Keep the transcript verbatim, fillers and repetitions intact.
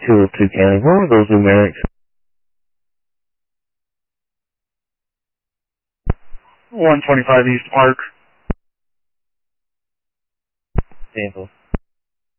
two oh two County. What were those numerics? one twenty-five East Park. Sample.